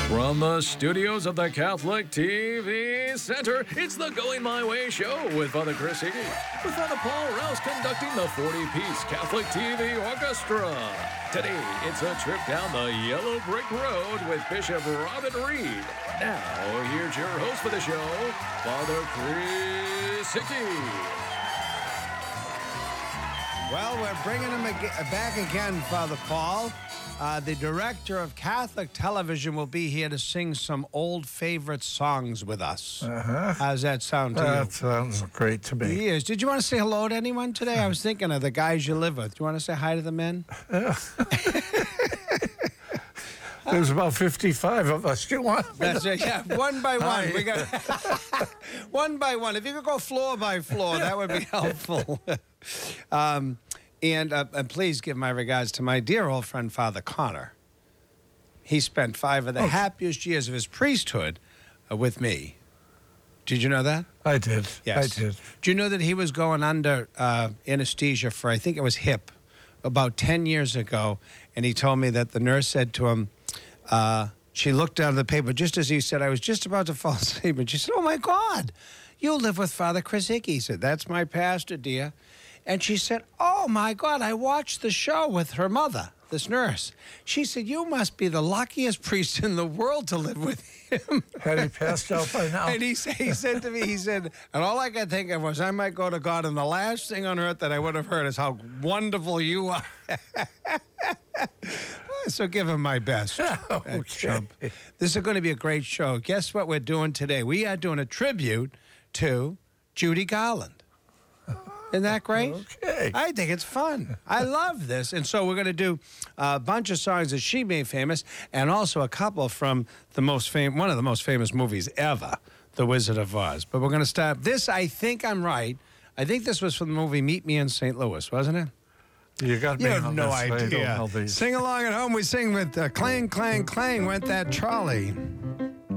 From the studios of the Catholic TV Center, it's the Going My Way show with Father Chris Hickey, with Father Paul Rouse conducting the 40-piece Catholic TV Orchestra. Today, it's a trip down the yellow brick road with Bishop Robert Reed. Now, here's your host for the show, Father Chris Hickey. Well, we're bringing him back again, Father Paul. The director of Catholic television will be here to sing some old favorite songs with us. How's that sound to you? That sounds great to me. He is. Did you want to say hello to anyone today? I was thinking of the guys you live with. Do you want to say hi to the men? There's about 55 of us. Do you want me That's it. Yeah, one by one. Hi. We got one by one. If you could go floor by floor, that would be helpful. And please give my regards to my dear old friend, Father Connor. He spent 5 of the happiest years of his priesthood with me. Did you know that? I did. Yes. I did. Do you know that he was going under anesthesia for, I think it was hip, about 10 years ago, and he told me that the nurse said to him, she looked down at the paper just as he said, I was just about to fall asleep, and she said, oh, my God, you live with Father Chris Hickey. He said, that's my pastor, dear. And she said, oh, my God, I watched the show with her mother, this nurse. She said, you must be the luckiest priest in the world to live with him. Had he passed out by now? And he said to me, he said, and all I could think of was I might go to God, and the last thing on earth that I would have heard is how wonderful you are. So give him my best. Okay. Chump. This is going to be a great show. Guess what we're doing today? We are doing a tribute to Judy Garland. Isn't that great? Okay. I think it's fun. I love this. And so we're going to do a bunch of songs that she made famous, and also a couple from one of the most famous movies ever, The Wizard of Oz. But we're going to start. This, I think I'm right. I think this was from the movie Meet Me in St. Louis, wasn't it? You got me You have on no this. I don't idea. know these. Sing along at home. We sing with Clang, Clang, Clang went that trolley.